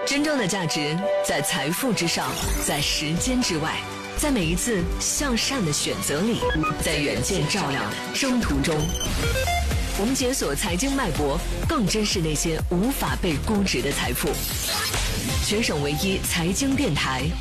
真正的价值在财富之上，在时间之外，在每一次向善的选择里，在远见照亮的征途中。我们解锁财经脉搏，更珍视那些无法被估值的财富。全省唯一财经电台